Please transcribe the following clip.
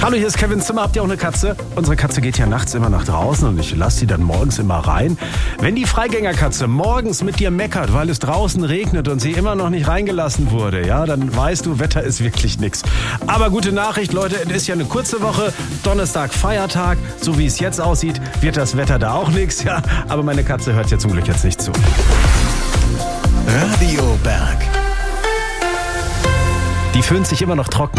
Hallo, hier ist Kevin Zimmer. Habt ihr auch eine Katze? Unsere Katze geht ja nachts immer nach draußen und ich lasse sie dann morgens immer rein. Wenn die Freigängerkatze morgens mit dir meckert, weil es draußen regnet und sie immer noch nicht reingelassen wurde, ja, dann weißt du, Wetter ist wirklich nix. Aber gute Nachricht, Leute, es ist ja eine kurze Woche. Donnerstag Feiertag. So wie es jetzt aussieht, wird das Wetter da auch nix, ja. Aber meine Katze hört ja zum Glück jetzt nicht zu. Radio Berg. Die föhnt sich immer noch trocken.